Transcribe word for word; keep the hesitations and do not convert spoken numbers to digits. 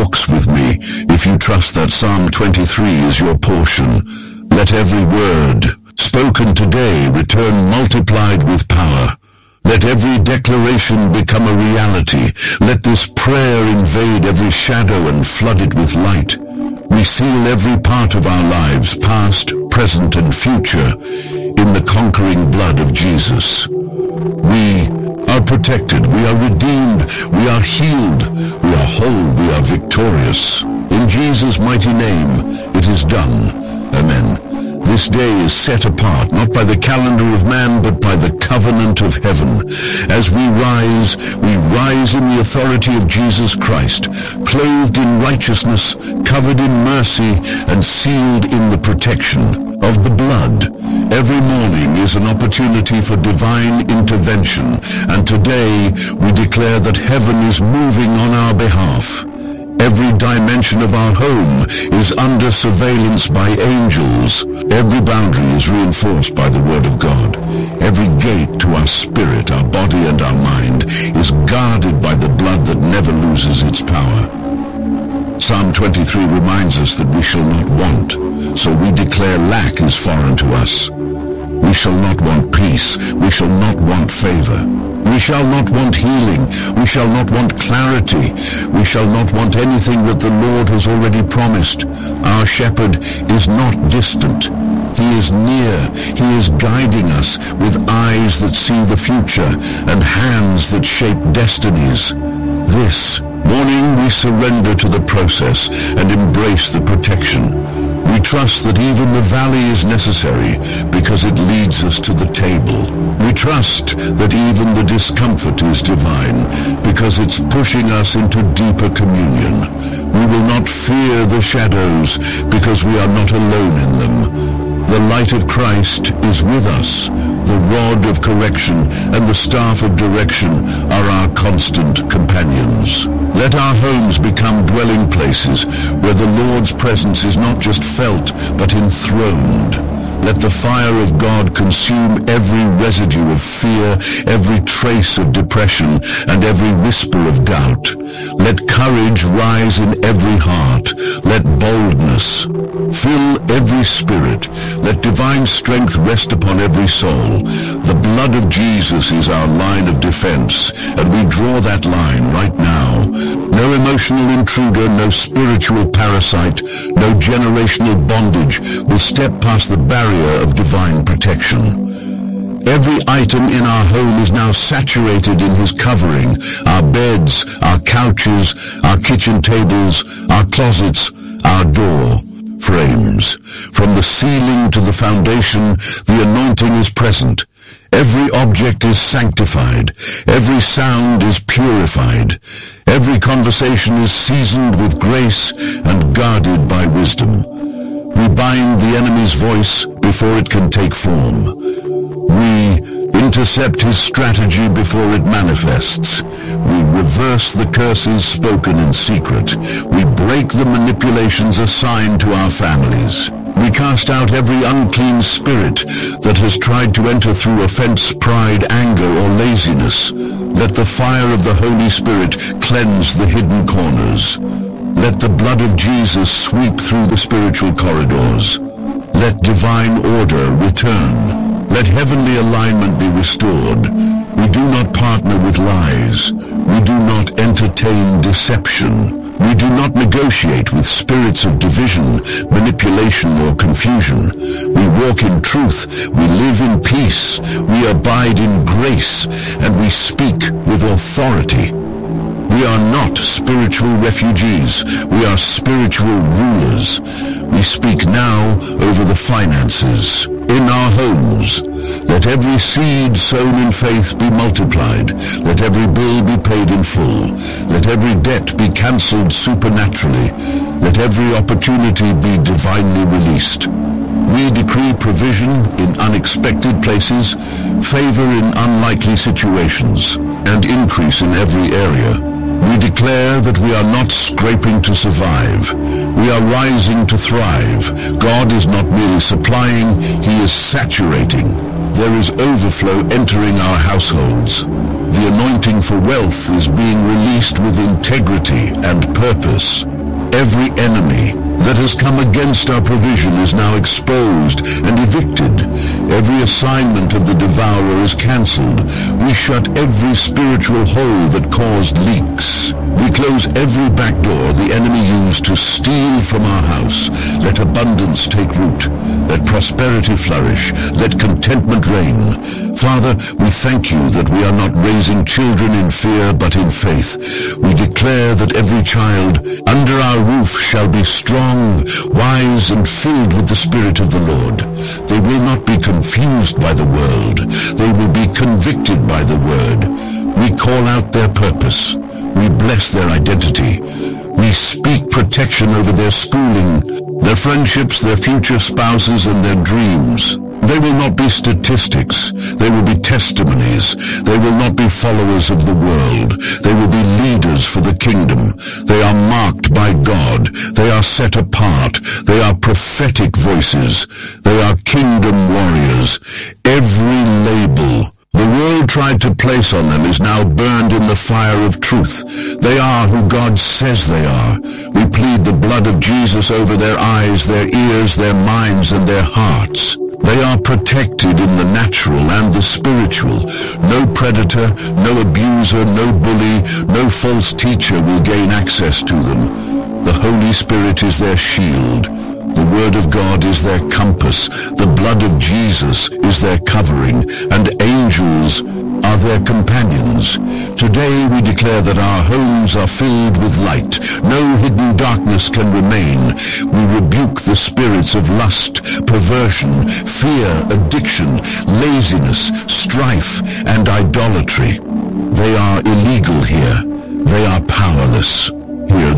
walks with me, if you trust that Psalm twenty-three is your portion. Let every word spoken today return multiplied with power. Let every declaration become a reality. Let this prayer invade every shadow and flood it with light. We seal every part of our lives, past, present, and future, in the conquering blood of Jesus. We are protected, we are redeemed, we are healed, we are whole, we are victorious. In Jesus' mighty name, it is done. Amen. This day is set apart, not by the calendar of man, but by the covenant of heaven. As we rise, we rise in the authority of Jesus Christ, clothed in righteousness, covered in mercy, and sealed in the protection of the blood. Every morning is an opportunity for divine intervention, and today we declare that heaven is moving on our behalf. Every dimension of our home is under surveillance by angels. Every boundary is reinforced by the Word of God. Every gate to our spirit, our body, and our mind is guarded by the blood that never loses its power. Psalm twenty-three reminds us that we shall not want, so we declare lack is foreign to us. We shall not want peace. We shall not want favor. We shall not want healing. We shall not want clarity. We shall not want anything that the Lord has already promised. Our shepherd is not distant. He is near. He is guiding us with eyes that see the future and hands that shape destinies. This morning we surrender to the process and embrace the protection. We trust that even the valley is necessary because it leads us to the table. We trust that even the discomfort is divine because it's pushing us into deeper communion. We will not fear the shadows because we are not alone in them. The light of Christ is with us. The rod of correction and the staff of direction are our constant companions. Let our homes become dwelling places where the Lord's presence is not just felt, but enthroned. Let the fire of God consume every residue of fear, every trace of depression, and every whisper of doubt. Let courage rise in every heart. Let boldness fill every spirit. Let divine strength rest upon every soul. The blood of Jesus is our line of defense, and we draw that line right now. No emotional intruder, no spiritual parasite, no generational bondage will step past the barrier of divine protection. Every item in our home is now saturated in his covering. Our beds, our couches, our kitchen tables, our closets, our door frames. From the ceiling to the foundation, the anointing is present. Every object is sanctified. Every sound is purified. Every conversation is seasoned with grace and guarded by wisdom. We bind the enemy's voice before it can take form. We intercept his strategy before it manifests. We reverse the curses spoken in secret. We break the manipulations assigned to our families. We cast out every unclean spirit that has tried to enter through offense, pride, anger, or laziness. Let the fire of the Holy Spirit cleanse the hidden corners. Let the blood of Jesus sweep through the spiritual corridors. Let divine order return. Let heavenly alignment be restored. We do not partner with lies. We do not entertain deception. We do not negotiate with spirits of division, manipulation, or confusion. We walk in truth. We live in peace. We abide in grace, and we speak with authority. We are not spiritual refugees. We are spiritual rulers. We speak now over the finances. In our homes, let every seed sown in faith be multiplied. Let every bill be paid in full. Let every debt be cancelled supernaturally. Let every opportunity be divinely released. We decree provision in unexpected places, favor in unlikely situations, and increase in every area. We declare that we are not scraping to survive. We are rising to thrive. God is not merely supplying, he is saturating. There is overflow entering our households. The anointing for wealth is being released with integrity and purpose. Every enemy that has come against our provision is now exposed and evicted. Every assignment of the devourer is cancelled. We shut every spiritual hole that caused leaks. We close every back door the enemy used to steal from our house. Let abundance take root. Let prosperity flourish. Let contentment reign. Father, we thank you that we are not raising children in fear but in faith. We declare that every child under our roof shall be strong, wise, and filled with the Spirit of the Lord. They will not be confused by the world. They will be convicted by the word. We call out their purpose. We bless their identity. We speak protection over their schooling, their friendships, their future spouses, and their dreams. They will not be statistics. They will be testimonies. They will not be followers of the world. They will be leaders for the kingdom. They are marked by God. They are set apart. They are prophetic voices. They are kingdom warriors. Every label the world tried to place on them is now burned in the fire of truth. They are who God says they are. We plead the blood of Jesus over their eyes, their ears, their minds, and their hearts. They are protected in the natural and the spiritual. No predator, no abuser, no bully, no false teacher will gain access to them. The Holy Spirit is their shield. The Word of God is their compass. The blood of Jesus is their covering, and angels are their companions. Today we declare that our homes are filled with light. No hidden darkness can remain. We rebuke the spirits of lust, perversion, fear, addiction, laziness, strife, and idolatry. They are illegal here. They are powerless. Here